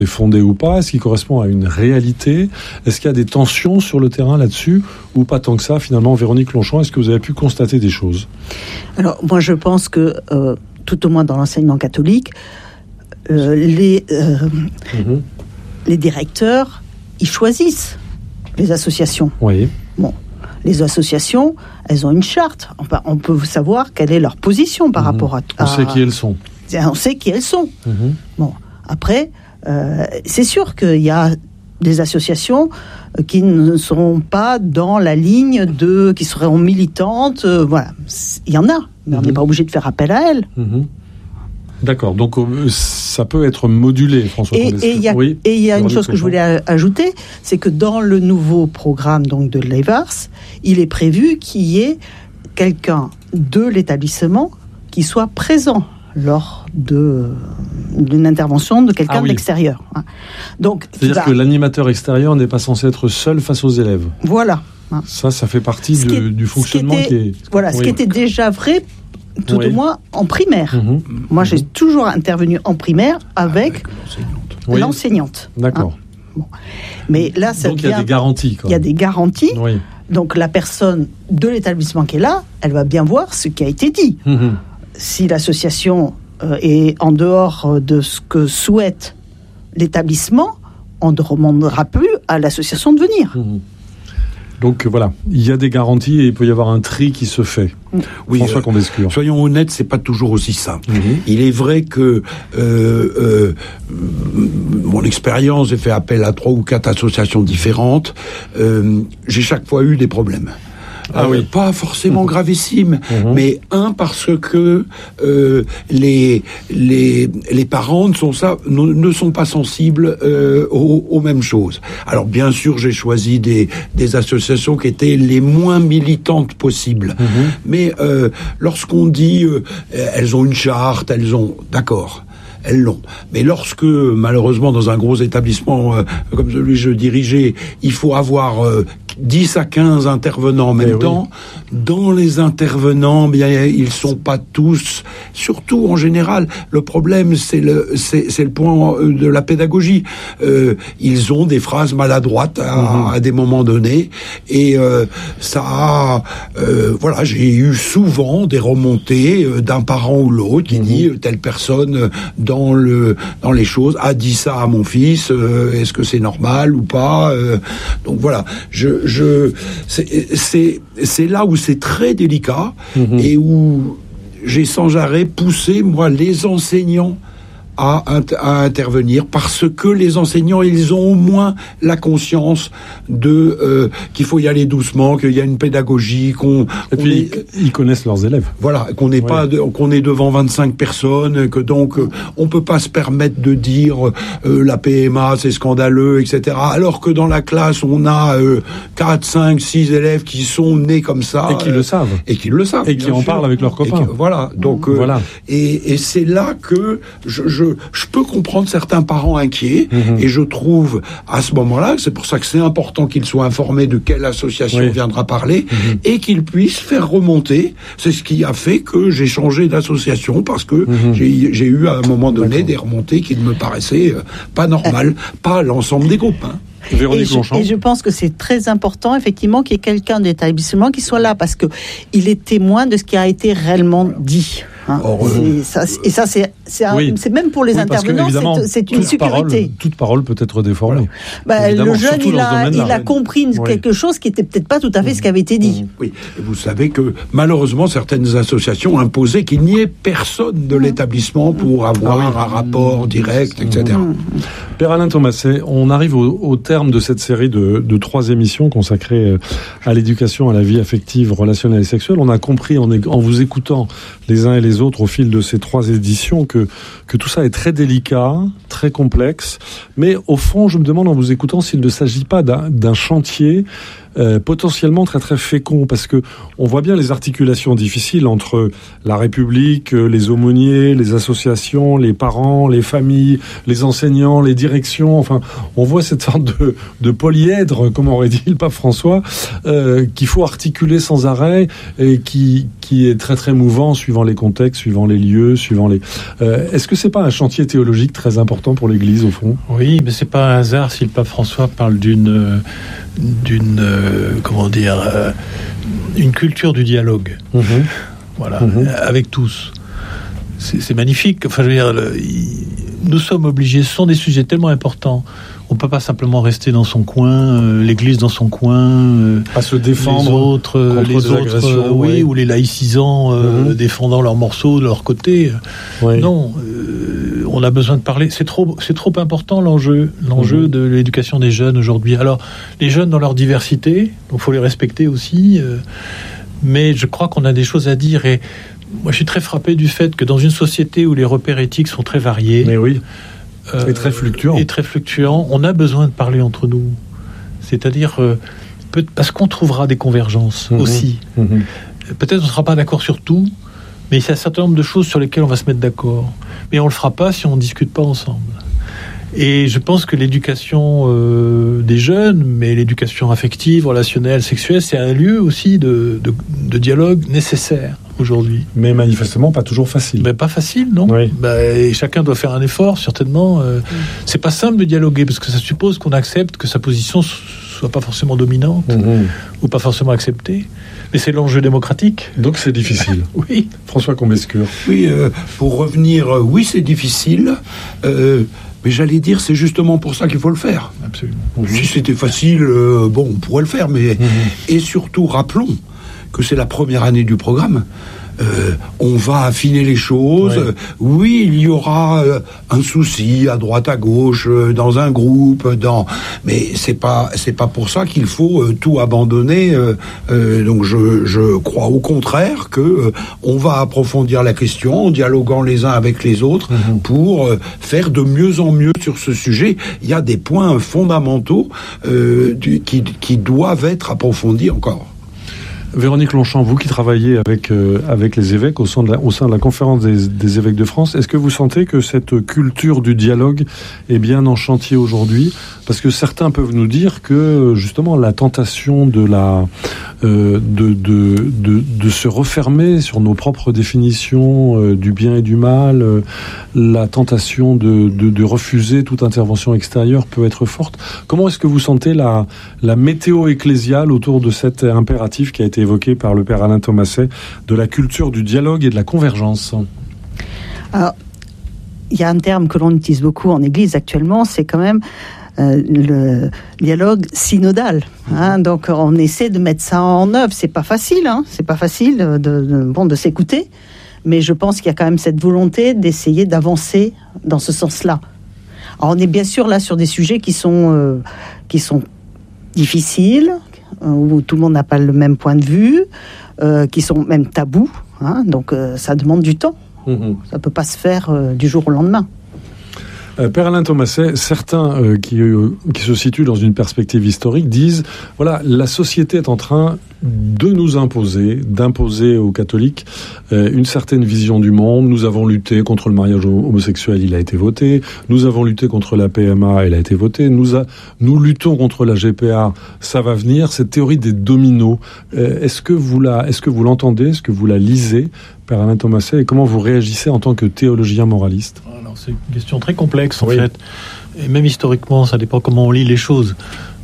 est fondé ou pas? Est-ce qu'il correspond à une réalité? Est-ce qu'il y a des tensions sur le terrain là-dessus ou pas tant que ça? Finalement, Véronique Longchamp, est-ce que vous avez pu constater des choses? Alors, moi, je pense que, tout au moins dans l'enseignement catholique, les directeurs, ils choisissent les associations. Oui. Bon, les associations, elles ont une charte. On peut savoir quelle est leur position par rapport à... On sait qui elles sont. On sait qui elles sont. Bon, après... c'est sûr qu'il y a des associations qui ne seront pas dans la ligne qui seront militantes. Voilà, il y en a, mais on n'est pas obligé de faire appel à elles. D'accord, donc ça peut être modulé, François. Et il y a une chose que je voulais ajouter, c'est que dans le nouveau programme donc de l'EVARS, il est prévu qu'il y ait quelqu'un de l'établissement qui soit présent lors d'une intervention de quelqu'un de l'extérieur. Donc, c'est-à-dire que l'animateur extérieur n'est pas censé être seul face aux élèves. Voilà. Ça fait partie du fonctionnement ce qui était déjà vrai, tout au moins en primaire. Moi, j'ai toujours intervenu en primaire avec l'enseignante. D'accord. Bon. Mais là, donc il y a des garanties. Il y a des garanties. Oui. Donc la personne de l'établissement qui est là, elle va bien voir ce qui a été dit. Si l'association est en dehors de ce que souhaite l'établissement, on ne demandera plus à l'association de venir. Donc voilà, il y a des garanties et il peut y avoir un tri qui se fait. Oui, François Combescure. Soyons honnêtes, c'est pas toujours aussi simple. Il est vrai que mon expérience, j'ai fait appel à 3 ou 4 associations différentes. J'ai chaque fois eu des problèmes. Pas forcément gravissime, mais parce que les parents ne sont pas sensibles aux mêmes choses. Alors bien sûr, j'ai choisi des associations qui étaient les moins militantes possibles. Mais lorsqu'on dit elles ont une charte, d'accord. Elles l'ont. Mais lorsque, malheureusement, dans un gros établissement comme celui que je dirigeais, il faut avoir 10 à 15 intervenants en même temps, dans les intervenants, bien, ils sont pas tous, surtout en général, le problème, c'est le point de la pédagogie. Ils ont des phrases maladroites à des moments donnés, et voilà, j'ai eu souvent des remontées d'un parent ou l'autre qui dit telle personne dans les choses a dit ça à mon fils, est-ce que c'est normal ou pas? Donc voilà, c'est là où c'est très délicat et où j'ai sans arrêt poussé, moi, les enseignants à intervenir, parce que les enseignants, ils ont au moins la conscience qu'il faut y aller doucement, qu'il y a une pédagogie, ils connaissent leurs élèves. Voilà, qu'on est devant 25 personnes, que donc on peut pas se permettre de dire la PMA c'est scandaleux, etc. Alors que dans la classe on a 4, 5, 6 élèves qui sont nés comme ça et qui le savent et qui en parlent avec leurs copains. Voilà, donc et c'est là que je peux comprendre certains parents inquiets, et je trouve à ce moment-là, c'est pour ça que c'est important qu'ils soient informés de quelle association viendra parler, et qu'ils puissent faire remonter. C'est ce qui a fait que j'ai changé d'association, parce que j'ai eu à un moment donné des remontées qui ne me paraissaient pas normales, pas l'ensemble des groupes. Et je pense que c'est très important, effectivement, qu'il y ait quelqu'un de l'établissement qui soit là, parce qu'il est témoin de ce qui a été réellement dit. C'est même pour les intervenants, c'est une sécurité. Toute parole peut être déformée. Le jeune, il a compris quelque chose qui n'était peut-être pas tout à fait ce qui avait été dit. Oui, et vous savez que malheureusement, certaines associations imposaient qu'il n'y ait personne de l'établissement pour avoir un rapport direct, etc. Père Alain Thomas, on arrive au terme de cette série de 3 émissions consacrées à l'éducation, à la vie affective, relationnelle et sexuelle. On a compris en vous écoutant les uns et les autres au fil de ces 3 éditions que tout ça est très délicat, très complexe, mais au fond je me demande en vous écoutant s'il ne s'agit pas d'un chantier potentiellement très très fécond, parce que on voit bien les articulations difficiles entre la République, les aumôniers, les associations, les parents, les familles, les enseignants, les directions. Enfin, on voit cette sorte de polyèdre, comme aurait dit le pape François, qu'il faut articuler sans arrêt et qui est très très mouvant suivant les contextes, suivant les lieux, suivant les. Est-ce que c'est pas un chantier théologique très important pour l'Église au fond ? Oui, mais c'est pas un hasard si le pape François parle d'une une culture du dialogue. Voilà, avec tous. C'est magnifique. Enfin, je veux dire, nous sommes obligés. Ce sont des sujets tellement importants. On peut pas simplement rester dans son coin, l'Église dans son coin, pas se défendre les autres, oui, ou les laïcisants défendant leurs morceaux de leur côté. Non, on a besoin de parler. C'est trop important l'enjeu de l'éducation des jeunes aujourd'hui. Alors, les jeunes dans leur diversité, donc faut les respecter aussi. Mais je crois qu'on a des choses à dire. Et moi, je suis très frappé du fait que dans une société où les repères éthiques sont très variés. Mais oui. Et très fluctuant. On a besoin de parler entre nous. C'est-à-dire, parce qu'on trouvera des convergences aussi. Peut-être on ne sera pas d'accord sur tout, mais il y a un certain nombre de choses sur lesquelles on va se mettre d'accord. Mais on ne le fera pas si on ne discute pas ensemble. Et je pense que l'éducation des jeunes, mais l'éducation affective, relationnelle, sexuelle, c'est un lieu aussi de dialogue nécessaire aujourd'hui. Mais manifestement pas toujours facile. Pas facile, non. Oui. Et chacun doit faire un effort, certainement. C'est pas simple de dialoguer, parce que ça suppose qu'on accepte que sa position soit pas forcément dominante, ou pas forcément acceptée. Mais c'est l'enjeu démocratique. Donc c'est difficile. Oui. François Combescur. Oui, pour revenir, oui, c'est difficile. Mais j'allais dire, c'est justement pour ça qu'il faut le faire. Absolument. Si c'était facile, on pourrait le faire. Mais et surtout, rappelons que c'est la première année du programme. On va affiner les choses. Oui, il y aura un souci à droite, à gauche, dans un groupe, mais c'est pas pour ça qu'il faut tout abandonner. Donc je crois au contraire que on va approfondir la question en dialoguant les uns avec les autres pour faire de mieux en mieux sur ce sujet. Il y a des points fondamentaux qui doivent être approfondis encore. Véronique Longchamp, vous qui travaillez avec les évêques au sein de la conférence des évêques de France, est-ce que vous sentez que cette culture du dialogue est bien en chantier aujourd'hui ? Parce que certains peuvent nous dire que justement la tentation de se refermer sur nos propres définitions du bien et du mal, la tentation de refuser toute intervention extérieure peut être forte. Comment est-ce que vous sentez la météo ecclésiale autour de cet impératif qui a été évoqué par le père Alain Thomasset, de la culture du dialogue et de la convergence ? Alors, il y a un terme que l'on utilise beaucoup en Église actuellement, c'est quand même le dialogue synodal. Donc on essaie de mettre ça en œuvre. C'est pas facile, c'est pas facile de s'écouter, mais je pense qu'il y a quand même cette volonté d'essayer d'avancer dans ce sens-là. Alors on est bien sûr là sur des sujets qui sont difficiles, où tout le monde n'a pas le même point de vue, qui sont même tabous, donc ça demande du temps. Ça peut pas se faire du jour au lendemain. Père Alain Thomasset, certains qui se situent dans une perspective historique disent, voilà, la société est en train d'imposer aux catholiques une certaine vision du monde. Nous avons lutté contre le mariage homosexuel, il a été voté. Nous avons lutté contre la PMA, elle a été votée. Nous luttons contre la GPA, ça va venir. Cette théorie des dominos, est-ce que vous l'entendez, est-ce que vous la lisez, Père Alain Thomasset, et comment vous réagissez en tant que théologien moraliste ? Alors, c'est une question très complexe, en fait. Et même historiquement, ça dépend comment on lit les choses.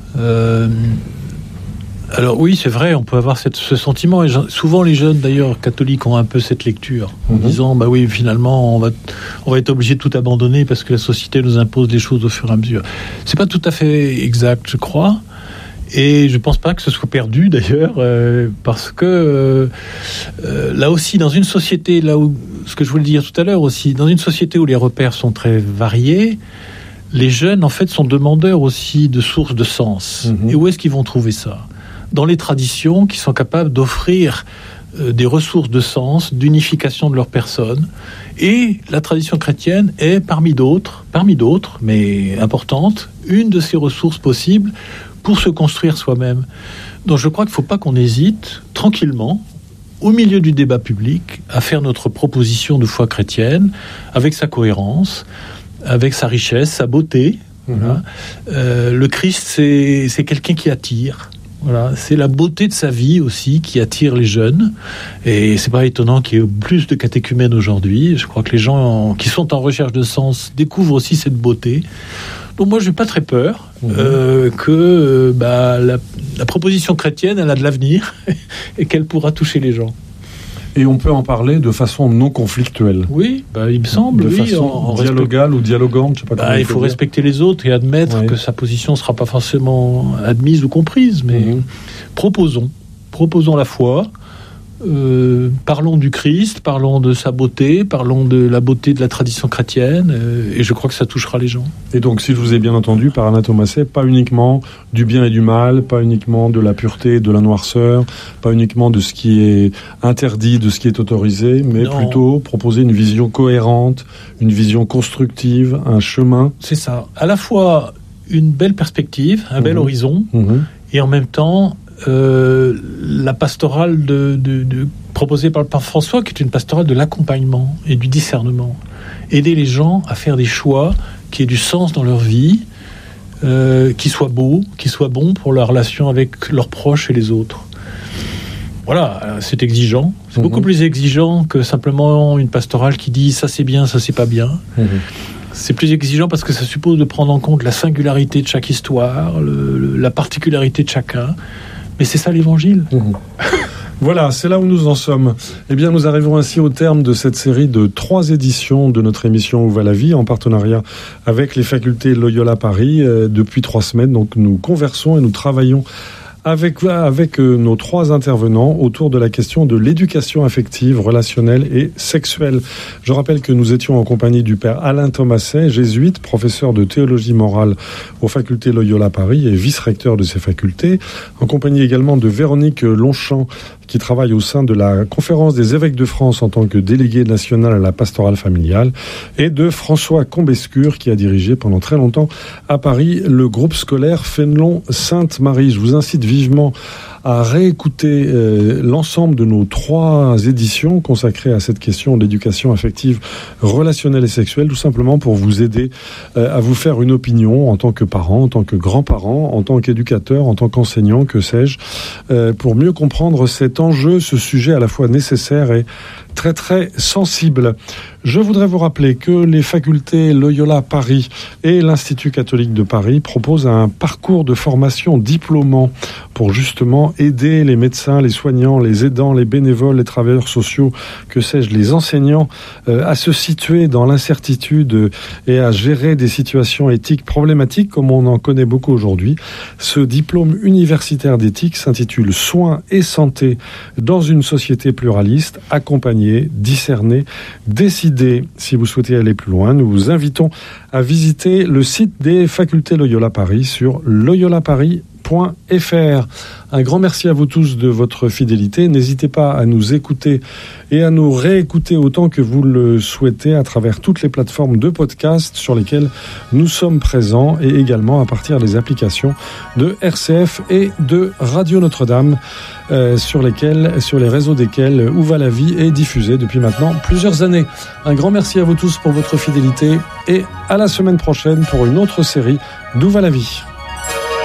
Alors oui, c'est vrai, on peut avoir ce sentiment. Et souvent, les jeunes, d'ailleurs, catholiques, ont un peu cette lecture, en disant, bah oui, finalement, on va être obligé de tout abandonner parce que la société nous impose des choses au fur et à mesure. C'est pas tout à fait exact, je crois. Et je pense pas que ce soit perdu, d'ailleurs, parce que là aussi, dans une société, là où, ce que je voulais dire tout à l'heure aussi, dans une société où les repères sont très variés, les jeunes, en fait, sont demandeurs aussi de sources de sens. Et où est-ce qu'ils vont trouver ça ? Dans les traditions qui sont capables d'offrir des ressources de sens, d'unification de leur personne. Et la tradition chrétienne est, parmi d'autres, mais importante, une de ces ressources possibles pour se construire soi-même. Donc je crois qu'il ne faut pas qu'on hésite, tranquillement, au milieu du débat public, à faire notre proposition de foi chrétienne, avec sa cohérence, avec sa richesse, sa beauté. Voilà. Le Christ, c'est quelqu'un qui attire. Voilà. C'est la beauté de sa vie aussi qui attire les jeunes. Et c'est pas étonnant qu'il y ait plus de catéchumènes aujourd'hui. Je crois que les gens qui sont en recherche de sens découvrent aussi cette beauté. Donc moi, je n'ai pas très peur que la proposition chrétienne, elle a de l'avenir et qu'elle pourra toucher les gens. Et on peut en parler de façon non conflictuelle. Oui, il me semble. De façon dialogale ou dialogante, je sais pas comment il faut respecter les autres et admettre que sa position ne sera pas forcément admise ou comprise. Mais proposons la foi. Parlons du Christ, parlons de sa beauté, parlons de la beauté de la tradition chrétienne, et je crois que ça touchera les gens. Et donc, si je vous ai bien entendu, par Alain Thomaset, pas uniquement du bien et du mal, pas uniquement de la pureté et de la noirceur, pas uniquement de ce qui est interdit, de ce qui est autorisé, mais plutôt proposer une vision cohérente, une vision constructive, un chemin. C'est ça. À la fois une belle perspective, un bel horizon, et en même temps la pastorale proposée par le pape François, qui est une pastorale de l'accompagnement et du discernement. Aider les gens à faire des choix qui aient du sens dans leur vie, qui soient beaux, qui soient bons pour leur relation avec leurs proches et les autres. Voilà, c'est exigeant. C'est beaucoup plus exigeant que simplement une pastorale qui dit ça c'est bien, ça c'est pas bien. C'est plus exigeant parce que ça suppose de prendre en compte la singularité de chaque histoire, la particularité de chacun. Mais c'est ça l'évangile. Voilà, c'est là où nous en sommes. Eh bien, nous arrivons ainsi au terme de cette série de 3 éditions de notre émission Où va la vie, en partenariat avec les facultés Loyola Paris. Depuis 3 semaines, donc, nous conversons et nous travaillons avec nos 3 intervenants autour de la question de l'éducation affective, relationnelle et sexuelle. Je rappelle que nous étions en compagnie du père Alain Thomaset, jésuite, professeur de théologie morale aux facultés Loyola Paris et vice-recteur de ces facultés, en compagnie également de Véronique Longchamp, qui travaille au sein de la Conférence des évêques de France en tant que délégué national à la pastorale familiale, et de François Combescure, qui a dirigé pendant très longtemps à Paris le groupe scolaire Fénelon-Sainte-Marie. Je vous incite vivement à réécouter l'ensemble de nos 3 éditions consacrées à cette question de l'éducation affective, relationnelle et sexuelle, tout simplement pour vous aider à vous faire une opinion en tant que parent, en tant que grand-parent, en tant qu'éducateur, en tant qu'enseignant, que sais-je, pour mieux comprendre cet enjeu, ce sujet à la fois nécessaire et très très sensible. Je voudrais vous rappeler que les facultés Loyola Paris et l'Institut catholique de Paris proposent un parcours de formation diplômant pour justement aider les médecins, les soignants, les aidants, les bénévoles, les travailleurs sociaux, que sais-je, les enseignants, à se situer dans l'incertitude et à gérer des situations éthiques problématiques comme on en connaît beaucoup aujourd'hui. Ce diplôme universitaire d'éthique s'intitule « Soins et santé dans une société pluraliste, accompagner, discerner, décider ». Si vous souhaitez aller plus loin, nous vous invitons à visiter le site des facultés Loyola Paris sur loyolaparis.fr. Un grand merci à vous tous de votre fidélité. N'hésitez pas à nous écouter et à nous réécouter autant que vous le souhaitez à travers toutes les plateformes de podcast sur lesquelles nous sommes présents et également à partir des applications de RCF et de Radio Notre-Dame sur les réseaux desquels Où va la vie est diffusé depuis maintenant plusieurs années. Un grand merci à vous tous pour votre fidélité et à la semaine prochaine pour une autre série d'Où va la vie.